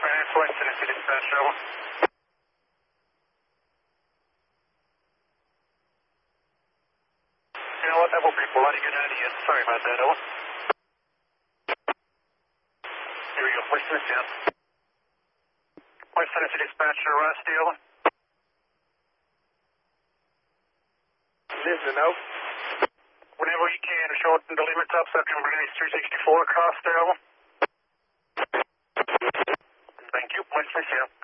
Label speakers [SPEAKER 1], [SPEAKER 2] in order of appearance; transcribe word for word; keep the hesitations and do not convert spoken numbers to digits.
[SPEAKER 1] West Tennessee dispatch, over. You know what, that will be bloody good idea. Sorry about that, over. Here we go, West Tennessee down. West Tennessee dispatcher, Rusty, over.
[SPEAKER 2] Listen, over.
[SPEAKER 1] Whenever you can, short and deliver top subject British three sixty-four across there, over. Thank you, West Tennessee.